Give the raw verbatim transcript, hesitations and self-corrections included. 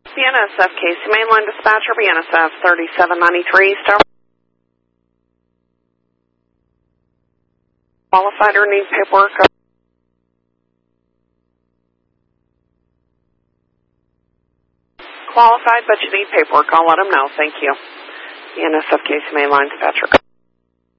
B N S F Casey Mainline Dispatcher, B N S F thirty-seven ninety-three, Star. Qualified or need paperwork? Qualified, but you need paperwork. I'll let them know. Thank you. B N S F Casey Mainline Dispatcher.